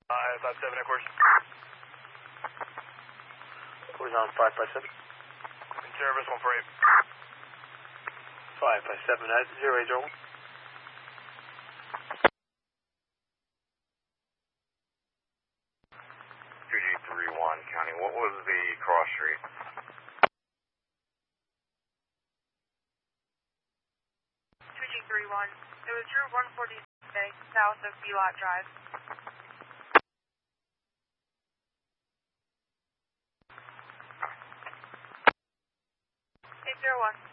557 at course. Who's on 557? In service, 148. 557 at 080. 2G31 County, what was the cross street? 2G31. It was Route 146 south of B-Lot Drive. Eight 801.